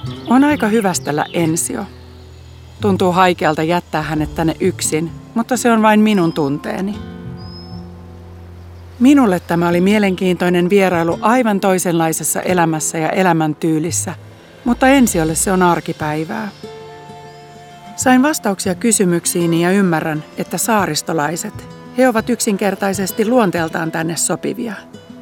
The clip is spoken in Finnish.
On aika hyvästellä Ensio. Tuntuu haikealta jättää hänet tänne yksin, mutta se on vain minun tunteeni. Minulle tämä oli mielenkiintoinen vierailu aivan toisenlaisessa elämässä ja elämäntyylissä, mutta Ensiolle se on arkipäivää. Sain vastauksia kysymyksiini ja ymmärrän, että saaristolaiset, he ovat yksinkertaisesti luonteeltaan tänne sopivia.